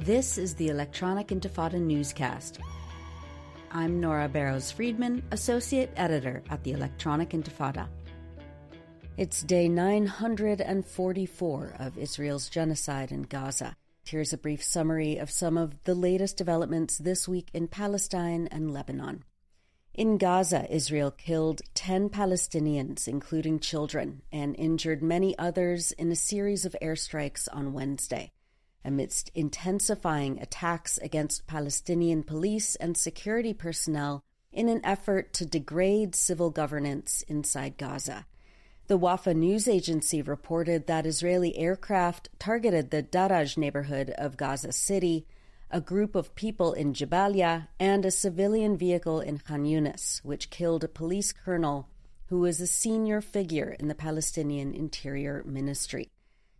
This is the Electronic Intifada newscast. I'm Nora Barrows-Friedman, Associate Editor at the Electronic Intifada. It's day 944 of Israel's genocide in Gaza. Here's a brief summary of some of the latest developments this week in Palestine and Lebanon. In Gaza, Israel killed 10 Palestinians, including children, and injured many others in a series of airstrikes on Wednesday, amidst intensifying attacks against Palestinian police and security personnel in an effort to degrade civil governance inside Gaza. The Wafa news agency reported that Israeli aircraft targeted the Daraj neighborhood of Gaza City, a group of people in Jabalia, and a civilian vehicle in Khan Yunis, which killed a police colonel who was a senior figure in the Palestinian Interior Ministry.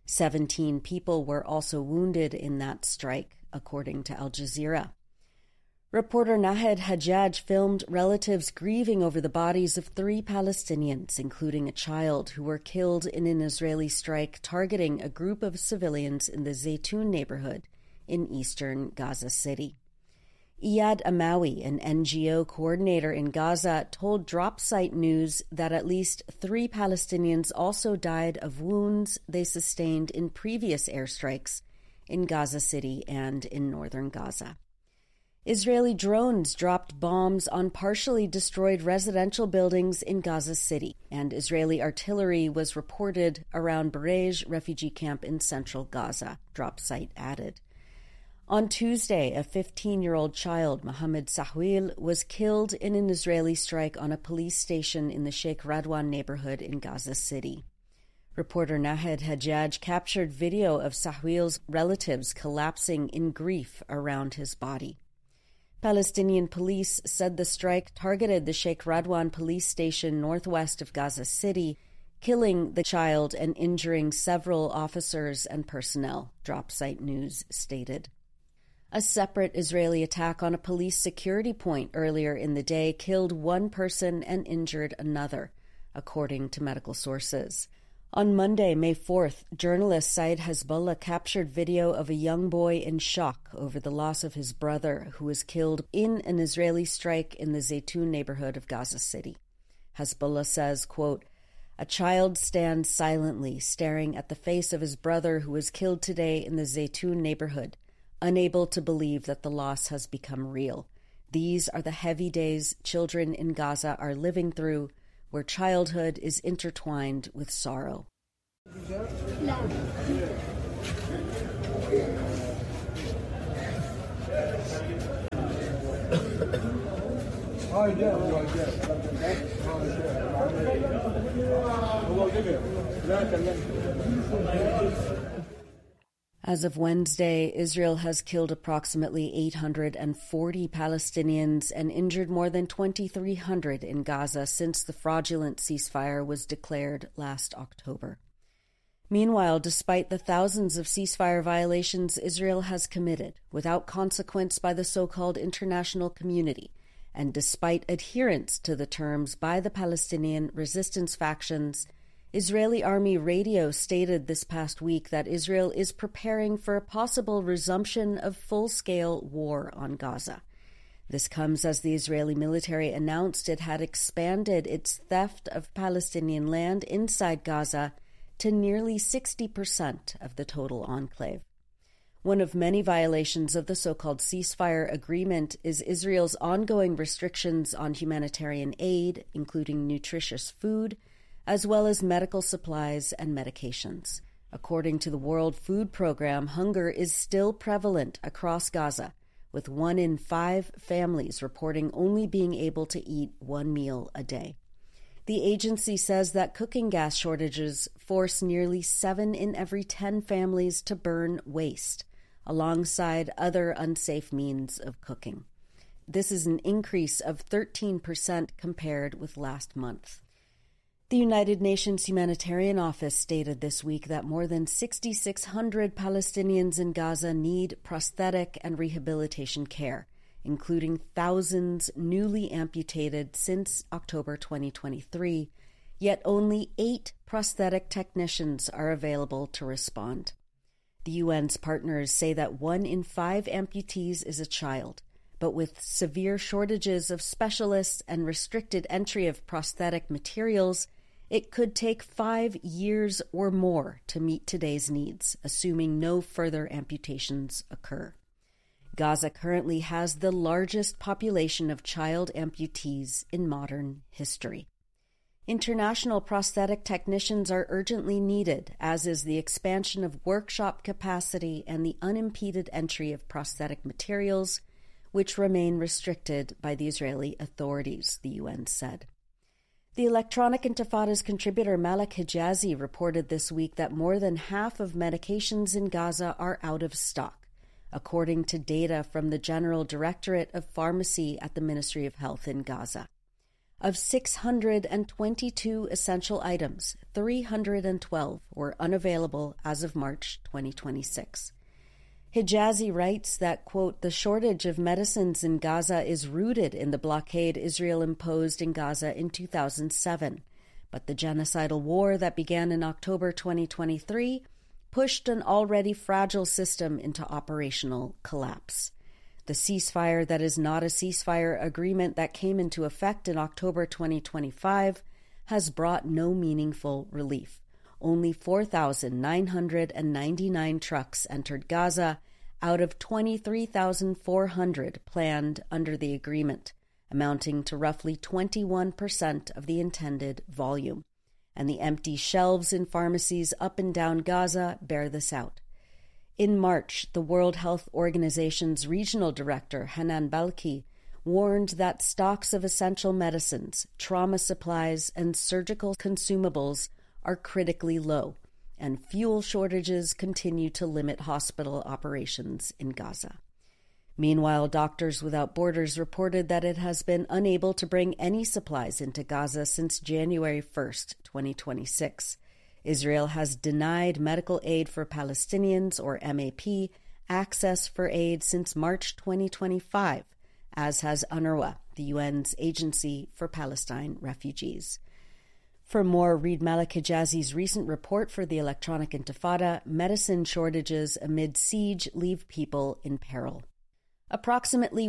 17 people were also wounded in that strike, according to Al Jazeera. Reporter Nahed Hajjaj filmed relatives grieving over the bodies of 3 Palestinians, including a child, who were killed in an Israeli strike targeting a group of civilians in the Zaytun neighborhood in eastern Gaza City. Iyad Amawi, an NGO coordinator in Gaza, told Dropsite News that at least 3 Palestinians also died of wounds they sustained in previous airstrikes in Gaza City and in northern Gaza. Israeli drones dropped bombs on partially destroyed residential buildings in Gaza City, and Israeli artillery was reported around Barej refugee camp in central Gaza, Dropsite added. On Tuesday, a 15-year-old child, Mohammed Sahwil, was killed in an Israeli strike on a police station in the Sheikh Radwan neighborhood in Gaza City. Reporter Nahed Hajjaj captured video of Sahwil's relatives collapsing in grief around his body. Palestinian police said the strike targeted the Sheikh Radwan police station northwest of Gaza City, killing the child and injuring several officers and personnel, Dropsite News stated. A separate Israeli attack on a police security point earlier in the day killed 1 person and injured another, according to medical sources. On Monday, May 4th, journalist Said Hezbollah captured video of a young boy in shock over the loss of his brother, who was killed in an Israeli strike in the Zaytun neighborhood of Gaza City. Hezbollah says, quote, "A child stands silently staring at the face of his brother who was killed today in the Zaytun neighborhood, unable to believe that the loss has become real. These are the heavy days children in Gaza are living through, where childhood is intertwined with sorrow." As of Wednesday, Israel has killed approximately 840 Palestinians and injured more than 2,300 in Gaza since the fraudulent ceasefire was declared last October. Meanwhile, despite the thousands of ceasefire violations Israel has committed, without consequence by the so-called international community, and despite adherence to the terms by the Palestinian resistance factions, Israeli Army radio stated this past week that Israel is preparing for a possible resumption of full-scale war on Gaza. This comes as the Israeli military announced it had expanded its theft of Palestinian land inside Gaza to nearly 60% of the total enclave. One of many violations of the so-called ceasefire agreement is Israel's ongoing restrictions on humanitarian aid, including nutritious food, as well as medical supplies and medications. According to the World Food Programme, hunger is still prevalent across Gaza, with 1 in 5 families reporting only being able to eat 1 meal a day. The agency says that cooking gas shortages force nearly 7 in every 10 families to burn waste, alongside other unsafe means of cooking. This is an increase of 13% compared with last month. The United Nations Humanitarian Office stated this week that more than 6,600 Palestinians in Gaza need prosthetic and rehabilitation care, including thousands newly amputated since October 2023, yet only 8 prosthetic technicians are available to respond. The UN's partners say that 1 in 5 amputees is a child, but with severe shortages of specialists and restricted entry of prosthetic materials, it could take 5 years or more to meet today's needs, assuming no further amputations occur. Gaza currently has the largest population of child amputees in modern history. International prosthetic technicians are urgently needed, as is the expansion of workshop capacity and the unimpeded entry of prosthetic materials, which remain restricted by the Israeli authorities, the UN said. The Electronic Intifada's contributor Malak Hijazi reported this week that more than half of medications in Gaza are out of stock, according to data from the General Directorate of Pharmacy at the Ministry of Health in Gaza. Of 622 essential items, 312 were unavailable as of March 2026. Hijazi writes that, quote, the shortage of medicines in Gaza is rooted in the blockade Israel imposed in Gaza in 2007, but the genocidal war that began in October 2023 pushed an already fragile system into operational collapse. The ceasefire that is not a ceasefire agreement that came into effect in October 2025 has brought no meaningful relief. Only 4,999 trucks entered Gaza out of 23,400 planned under the agreement, amounting to roughly 21% of the intended volume. And the empty shelves in pharmacies up and down Gaza bear this out. In March, the World Health Organization's regional director, Hanan Balki, warned that stocks of essential medicines, trauma supplies, and surgical consumables are critically low, and fuel shortages continue to limit hospital operations in Gaza. Meanwhile, Doctors Without Borders reported that it has been unable to bring any supplies into Gaza since January 1st, 2026. Israel has denied medical aid for Palestinians, or MAP, access for aid since March 2025, as has UNRWA, the UN's Agency for Palestine Refugees. For more, read Malak Hijazi's recent report for the Electronic Intifada, Medicine Shortages Amid Siege Leave People in Peril. Approximately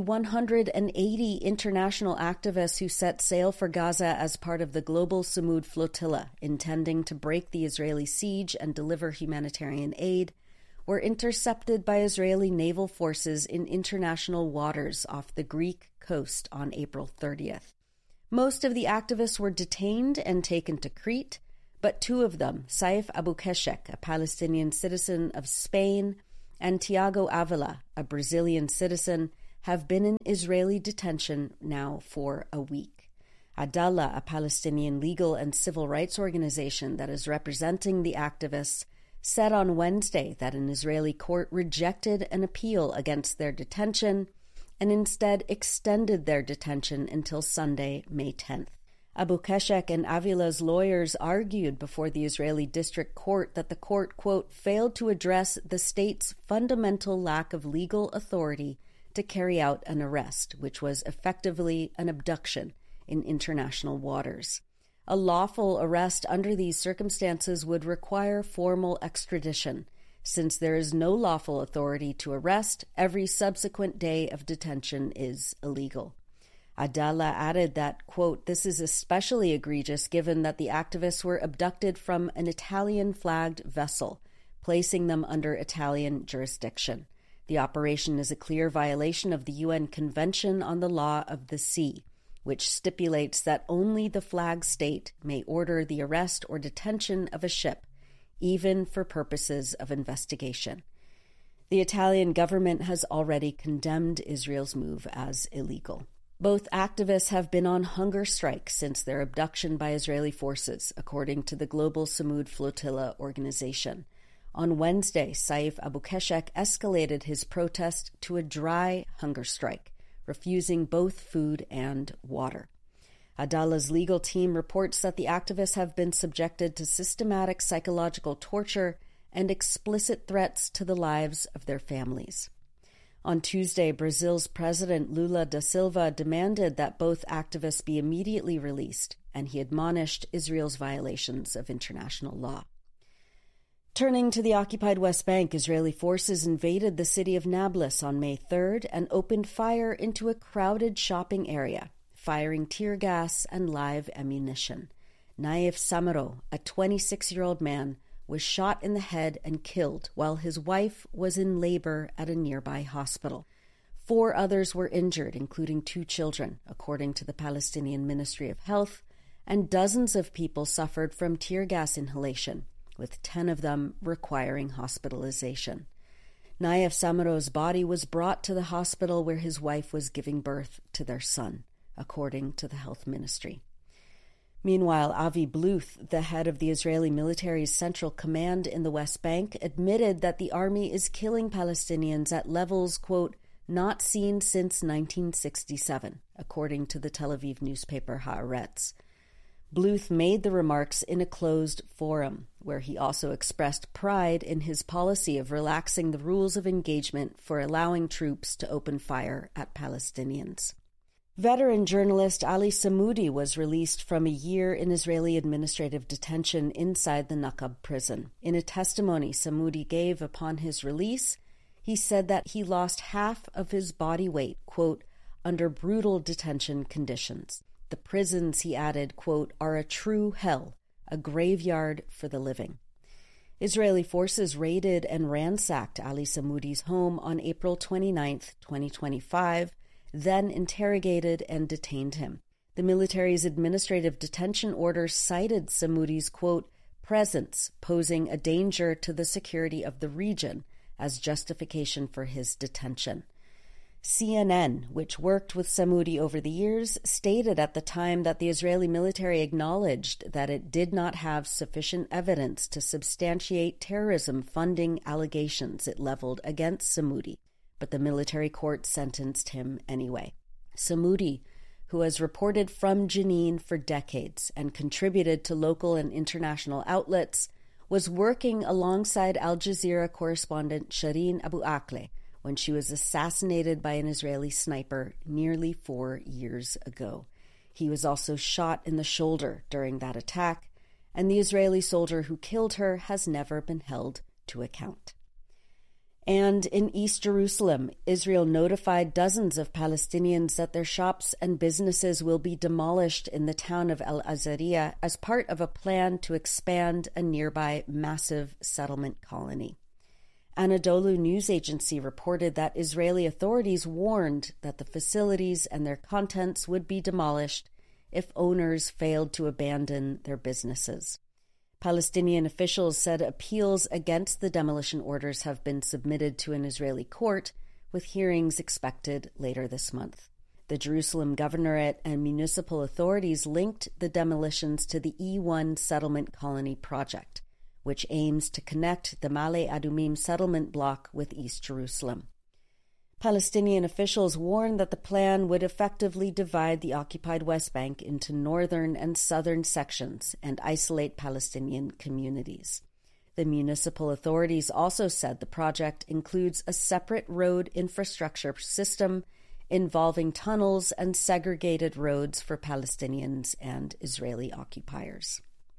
180 international activists who set sail for Gaza as part of the Global Samud Flotilla, intending to break the Israeli siege and deliver humanitarian aid, were intercepted by Israeli naval forces in international waters off the Greek coast on April 30th. Most of the activists were detained and taken to Crete, but 2 of them, Saif Abu Keshek, a Palestinian citizen of Spain, and Tiago Avila, a Brazilian citizen, have been in Israeli detention now for a week. Adallah, a Palestinian legal and civil rights organization that is representing the activists, said on Wednesday that an Israeli court rejected an appeal against their detention and instead extended their detention until Sunday, May 10th. Abu Keshek and Avila's lawyers argued before the Israeli district court that the court, quote, failed to address the state's fundamental lack of legal authority to carry out an arrest, which was effectively an abduction in international waters. A lawful arrest under these circumstances would require formal extradition. Since there is no lawful authority to arrest, every subsequent day of detention is illegal. Adallah added that, quote, this is especially egregious given that the activists were abducted from an Italian-flagged vessel, placing them under Italian jurisdiction. The operation is a clear violation of the UN Convention on the Law of the Sea, which stipulates that only the flag state may order the arrest or detention of a ship, even for purposes of investigation. The Italian government has already condemned Israel's move as illegal. Both activists have been on hunger strike since their abduction by Israeli forces, according to the Global Samud Flotilla organization. On Wednesday, Saif Abu Keshek escalated his protest to a dry hunger strike, refusing both food and water. Adallah's legal team reports that the activists have been subjected to systematic psychological torture and explicit threats to the lives of their families. On Tuesday, Brazil's President Lula da Silva demanded that both activists be immediately released, and he admonished Israel's violations of international law. Turning to the occupied West Bank, Israeli forces invaded the city of Nablus on May 3rd and opened fire into a crowded shopping area, firing tear gas and live ammunition. Naif Samaro, a 26-year-old man, was shot in the head and killed while his wife was in labor at a nearby hospital. 4 others were injured, including 2 children, according to the Palestinian Ministry of Health, and dozens of people suffered from tear gas inhalation, with 10 of them requiring hospitalization. Naif Samaro's body was brought to the hospital where his wife was giving birth to their son, according to the health ministry. Meanwhile, Avi Bluth, the head of the Israeli military's central command in the West Bank, admitted that the army is killing Palestinians at levels, quote, not seen since 1967, according to the Tel Aviv newspaper Haaretz. Bluth made the remarks in a closed forum, where he also expressed pride in his policy of relaxing the rules of engagement for allowing troops to open fire at Palestinians. Veteran journalist Ali Samoudi was released from a year in Israeli administrative detention inside the Naqab prison. In a testimony Samoudi gave upon his release, he said that he lost half of his body weight, quote, under brutal detention conditions. The prisons, he added, quote, are a true hell, a graveyard for the living. Israeli forces raided and ransacked Ali Samoudi's home on April 29, 2025, then interrogated and detained him. The military's administrative detention order cited Samoudi's, quote, presence posing a danger to the security of the region as justification for his detention. CNN, which worked with Samoudi over the years, stated at the time that the Israeli military acknowledged that it did not have sufficient evidence to substantiate terrorism funding allegations it leveled against Samoudi, but the military court sentenced him anyway. Samoudi, who has reported from Jenin for decades and contributed to local and international outlets, was working alongside Al Jazeera correspondent Shireen Abu Akleh when she was assassinated by an Israeli sniper nearly 4 years ago. He was also shot in the shoulder during that attack, and the Israeli soldier who killed her has never been held to account. And in East Jerusalem, Israel notified dozens of Palestinians that their shops and businesses will be demolished in the town of El Azariya as part of a plan to expand a nearby massive settlement colony. Anadolu news agency reported that Israeli authorities warned that the facilities and their contents would be demolished if owners failed to abandon their businesses. Palestinian officials said appeals against the demolition orders have been submitted to an Israeli court, with hearings expected later this month. The Jerusalem governorate and municipal authorities linked the demolitions to the E1 settlement colony project, which aims to connect the Ma'ale Adumim settlement block with East Jerusalem. Palestinian officials warned that the plan would effectively divide the occupied West Bank into northern and southern sections and isolate Palestinian communities. The municipal authorities also said the project includes a separate road infrastructure system involving tunnels and segregated roads for Palestinians and Israeli occupiers.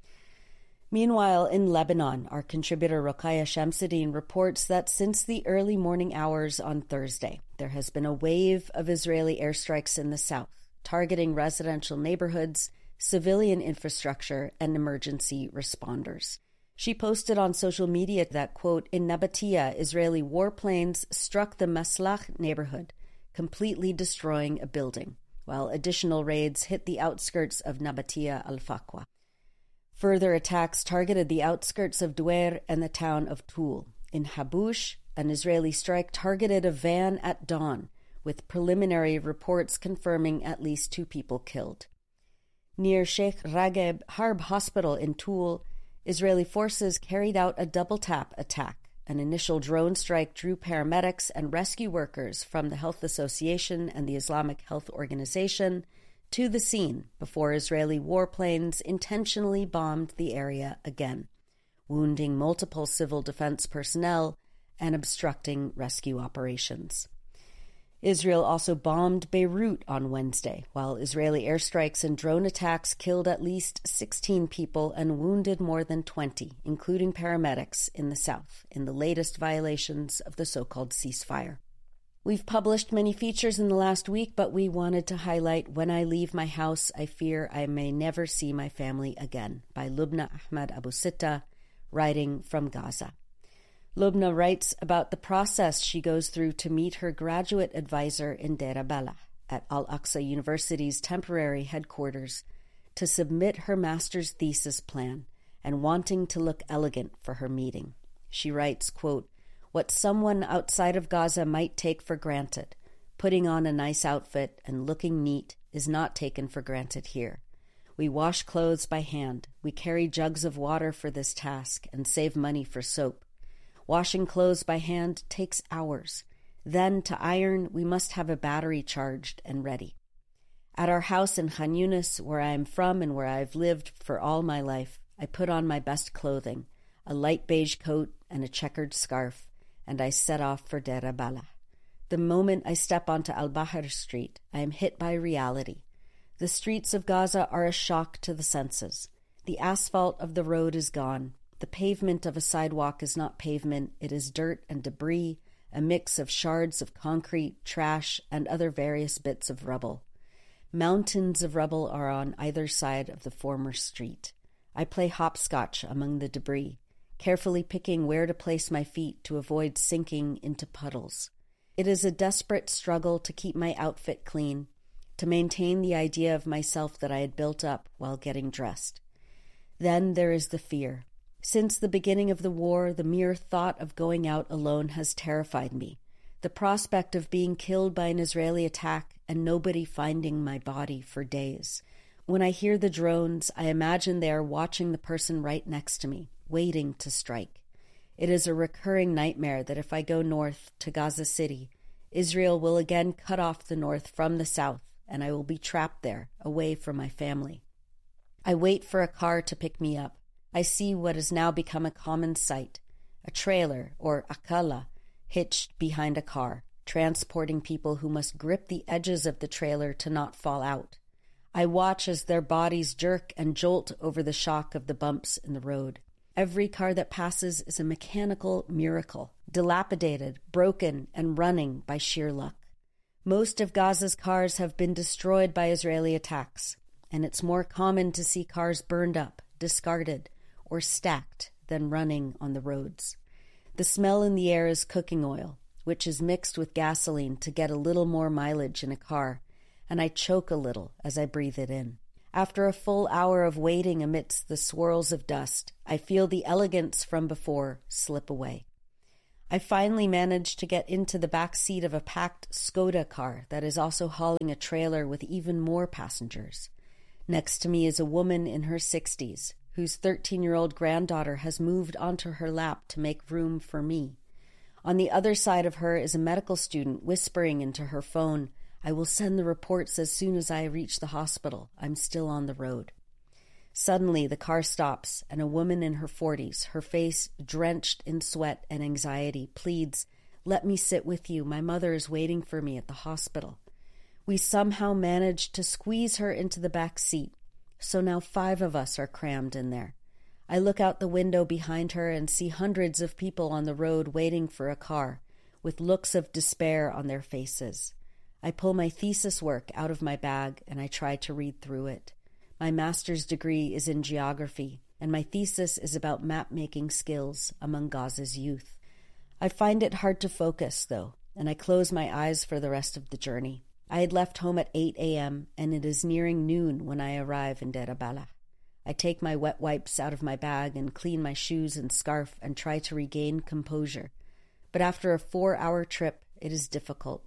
Meanwhile, in Lebanon, our contributor Rokhaya Shamsuddin reports that since the early morning hours on Thursday, there has been a wave of Israeli airstrikes in the south, targeting residential neighborhoods, civilian infrastructure, and emergency responders. She posted on social media that, quote, in Nabatia, Israeli warplanes struck the Maslach neighborhood, completely destroying a building, while additional raids hit the outskirts of Nabatia al-Faqwa. Further attacks targeted the outskirts of Duer and the town of Toul. In Habush, an Israeli strike targeted a van at dawn, with preliminary reports confirming at least 2 people killed. Near Sheikh Rageb Harb Hospital in Toul, Israeli forces carried out a double-tap attack. An initial drone strike drew paramedics and rescue workers from the Health Association and the Islamic Health Organization to the scene before Israeli warplanes intentionally bombed the area again, wounding multiple civil defense personnel and obstructing rescue operations. Israel also bombed Beirut on Wednesday, while Israeli airstrikes and drone attacks killed at least 16 people and wounded more than 20, including paramedics in the south, in the latest violations of the so-called ceasefire. We've published many features in the last week, but we wanted to highlight When I Leave My House, I Fear I May Never See My Family Again by Lubna Ahmed Abu Sitta, writing from Gaza. Lubna writes about the process she goes through to meet her graduate advisor in Deir Balah at Al-Aqsa University's temporary headquarters to submit her master's thesis plan and wanting to look elegant for her meeting. She writes, quote, "What someone outside of Gaza might take for granted, putting on a nice outfit and looking neat, is not taken for granted here. We wash clothes by hand. We carry jugs of water for this task and save money for soap. Washing clothes by hand takes hours. Then, to iron, we must have a battery charged and ready. At our house in Khan Yunis, where I am from and where I've lived for all my life, I put on my best clothing, a light beige coat and a checkered scarf, and I set off for Deir Balah. The moment I step onto Al-Bahr Street, I am hit by reality. The streets of Gaza are a shock to the senses. The asphalt of the road is gone. The pavement of a sidewalk is not pavement, it is dirt and debris, a mix of shards of concrete, trash, and other various bits of rubble. Mountains of rubble are on either side of the former street. I play hopscotch among the debris, carefully picking where to place my feet to avoid sinking into puddles. It is a desperate struggle to keep my outfit clean, to maintain the idea of myself that I had built up while getting dressed. Then there is the fear. Since the beginning of the war, the mere thought of going out alone has terrified me. The prospect of being killed by an Israeli attack and nobody finding my body for days. When I hear the drones, I imagine they are watching the person right next to me, waiting to strike. It is a recurring nightmare that if I go north to Gaza City, Israel will again cut off the north from the south, and I will be trapped there, away from my family. I wait for a car to pick me up. I see what has now become a common sight, a trailer, or akala, hitched behind a car, transporting people who must grip the edges of the trailer to not fall out. I watch as their bodies jerk and jolt over the shock of the bumps in the road. Every car that passes is a mechanical miracle, dilapidated, broken, and running by sheer luck. Most of Gaza's cars have been destroyed by Israeli attacks, and it's more common to see cars burned up, discarded, or stacked than running on the roads. The smell in the air is cooking oil, which is mixed with gasoline to get a little more mileage in a car, and I choke a little as I breathe it in. After a full hour of waiting amidst the swirls of dust, I feel the elegance from before slip away. I finally manage to get into the back seat of a packed Skoda car that is also hauling a trailer with even more passengers. Next to me is a woman in her 60s, whose 13-year-old granddaughter has moved onto her lap to make room for me. On the other side of her is a medical student whispering into her phone, "I will send the reports as soon as I reach the hospital. I'm still on the road." Suddenly, the car stops, and a woman in her 40s, her face drenched in sweat and anxiety, pleads, "Let me sit with you. My mother is waiting for me at the hospital." We somehow managed to squeeze her into the back seat, so now 5 of us are crammed in there. I look out the window behind her and see hundreds of people on the road waiting for a car, with looks of despair on their faces. I pull my thesis work out of my bag and I try to read through it. My master's degree is in geography, and my thesis is about map-making skills among Gaza's youth. I find it hard to focus, though, and I close my eyes for the rest of the journey. I had left home at 8 a.m., and it is nearing noon when I arrive in Deir Balah. I take my wet wipes out of my bag and clean my shoes and scarf and try to regain composure. But after a 4-hour trip, it is difficult.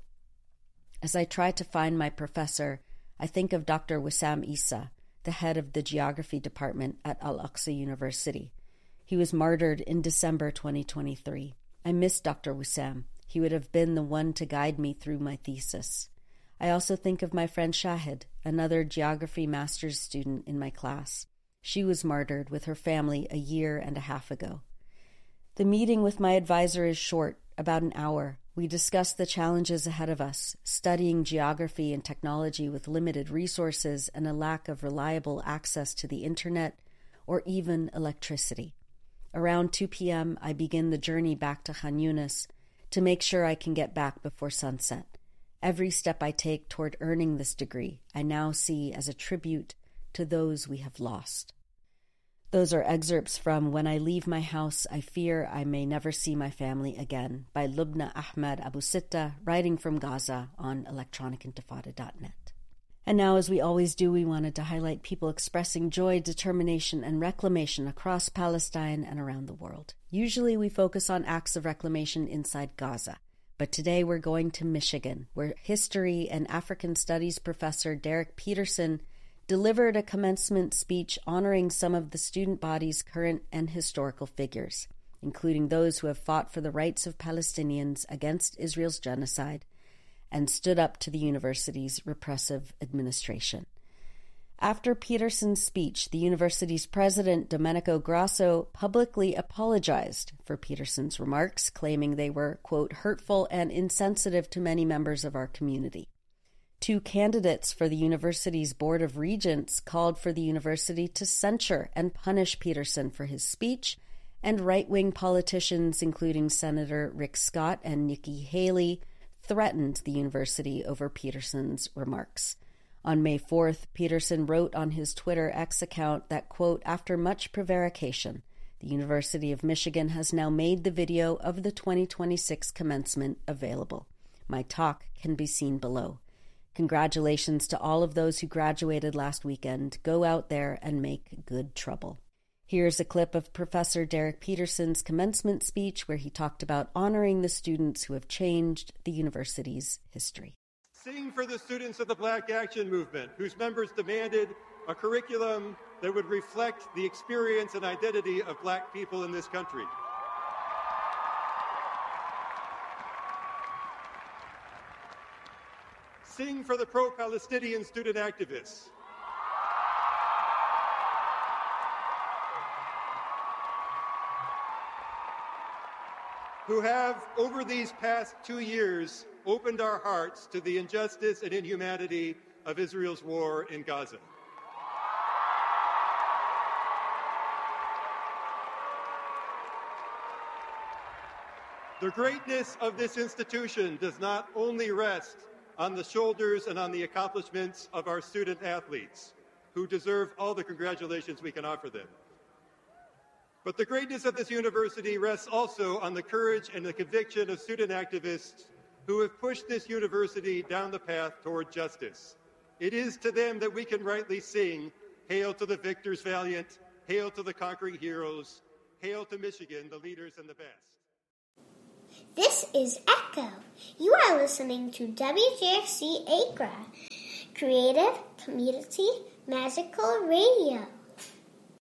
As I try to find my professor, I think of Dr. Wissam Issa, the head of the geography department at Al-Aqsa University. He was martyred in December 2023. I miss Dr. Wissam. He would have been the one to guide me through my thesis. I also think of my friend Shahid, another geography master's student in my class. She was martyred with her family a 1.5 years ago. The meeting with my advisor is short, about an hour. We discuss the challenges ahead of us, studying geography and technology with limited resources and a lack of reliable access to the internet or even electricity. Around 2 p.m., I begin the journey back to Khan Yunis to make sure I can get back before sunset. Every step I take toward earning this degree, I now see as a tribute to those we have lost. Those are excerpts from When I Leave My House, I Fear I May Never See My Family Again by Lubna Ahmed Abu Sitta, writing from Gaza on electronicintifada.net. And now, as we always do, we wanted to highlight people expressing joy, determination, and reclamation across Palestine and around the world. Usually we focus on acts of reclamation inside Gaza, but today we're going to Michigan, where history and African studies professor Derek Peterson delivered a commencement speech honoring some of the student body's current and historical figures, including those who have fought for the rights of Palestinians against Israel's genocide and stood up to the university's repressive administration. After Peterson's speech, the university's president, Domenico Grasso, publicly apologized for Peterson's remarks, claiming they were, quote, hurtful and insensitive to many members of our community. 2 candidates for the university's Board of Regents called for the university to censure and punish Peterson for his speech, and right-wing politicians, including Senator Rick Scott and Nikki Haley, threatened the university over Peterson's remarks. On May 4th, Peterson wrote on his Twitter X account that, quote, after much prevarication, the University of Michigan has now made the video of the 2026 commencement available. My talk can be seen below. Congratulations to all of those who graduated last weekend. Go out there and make good trouble. Here's a clip of Professor Derek Peterson's commencement speech where he talked about honoring the students who have changed the university's history. Sing for the students of the Black Action Movement, whose members demanded a curriculum that would reflect the experience and identity of Black people in this country. Sing for the pro-Palestinian student activists who have, over these past 2 years, opened our hearts to the injustice and inhumanity of Israel's war in Gaza. The greatness of this institution does not only rest on the shoulders and on the accomplishments of our student athletes, who deserve all the congratulations we can offer them. But the greatness of this university rests also on the courage and the conviction of student activists who have pushed this university down the path toward justice. It is to them that we can rightly sing, "Hail to the victors valiant, hail to the conquering heroes, hail to Michigan, the leaders and the best." This is Echo. You are listening to WJFC Accra, creative, community, magical radio.